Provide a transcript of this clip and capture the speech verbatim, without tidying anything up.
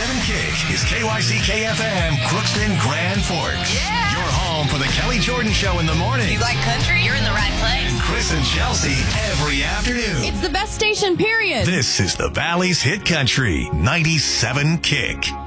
ninety-seven Kick is K Y C K F M, Crookston, Grand Forks. Yeah. Your home for the Kelly Jordan Show in the morning. You like country? You're in the right place. Chris and Chelsea every afternoon. It's the best station, period. This is the Valley's Hit Country, ninety-seven Kick.